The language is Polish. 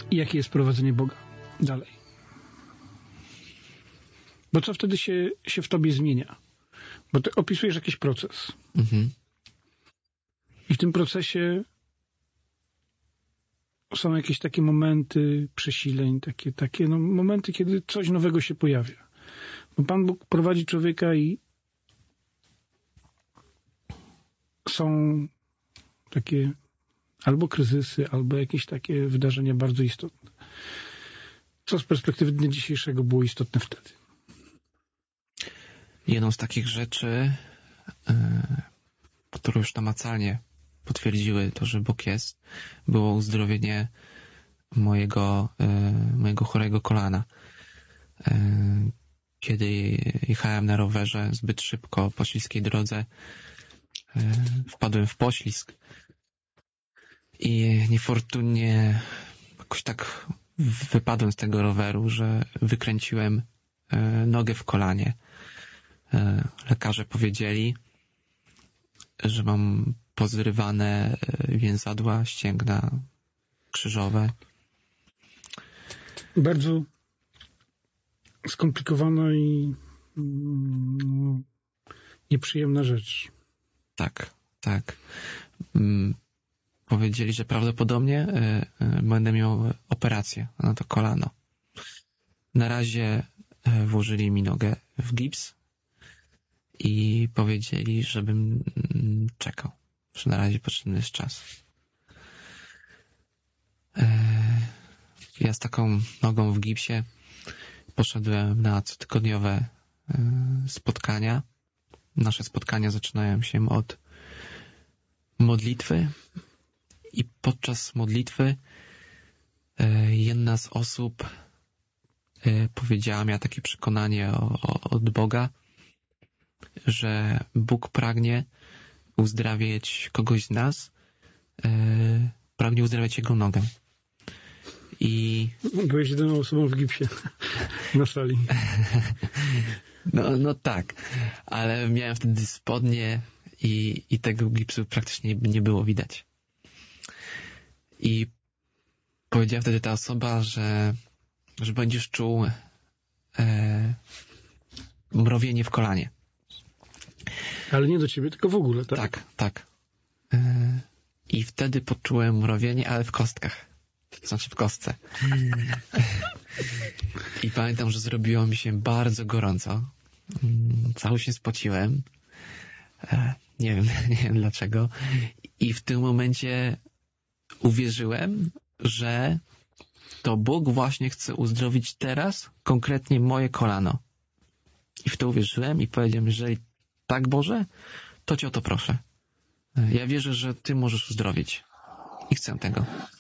I jakie jest prowadzenie Boga dalej? Bo co wtedy się w tobie zmienia? Bo ty opisujesz jakiś proces. Mhm. I w tym procesie są jakieś takie momenty przesileń, takie momenty, kiedy coś nowego się pojawia. Bo Pan Bóg prowadzi człowieka i są takie albo kryzysy, albo jakieś takie wydarzenia bardzo istotne. Co z perspektywy dnia dzisiejszego było istotne wtedy? Jedną z takich rzeczy, które już namacalnie potwierdziły to, że Bóg jest, było uzdrowienie mojego chorego kolana. Kiedy jechałem na rowerze zbyt szybko po śliskiej drodze, wpadłem w poślizg i niefortunnie jakoś tak wypadłem z tego roweru, że wykręciłem nogę w kolanie. Lekarze powiedzieli, że mam pozrywane więzadła, ścięgna krzyżowe. Bardzo skomplikowana i nieprzyjemna rzecz. Tak. Powiedzieli, że prawdopodobnie będę miał operację na to kolano. Na razie włożyli mi nogę w gips i powiedzieli, żebym czekał, że na razie potrzebny jest czas. Ja z taką nogą w gipsie poszedłem na cotygodniowe spotkania. Nasze spotkania zaczynają się od modlitwy i podczas modlitwy jedna z osób powiedziała, miała takie przekonanie od Boga, że Bóg pragnie uzdrawiać kogoś z nas, pragnie uzdrawiać jego nogę. I byłeś jedyną osobą w gipsie na sali. No tak, ale miałem wtedy spodnie i tego gipsu praktycznie nie było widać. I powiedziała wtedy ta osoba, że będziesz czuł mrowienie w kolanie. Ale nie do ciebie, tylko w ogóle, tak? Tak. I wtedy poczułem mrowienie, ale w kostkach. Znaczy w kostce. I pamiętam, że zrobiło mi się bardzo gorąco. Cały się spociłem. Nie wiem dlaczego. I w tym momencie uwierzyłem, że to Bóg właśnie chce uzdrowić teraz konkretnie moje kolano. I w to uwierzyłem i powiedziałem, jeżeli tak, Boże, to Cię o to proszę. Ja wierzę, że Ty możesz uzdrowić. I chcę tego.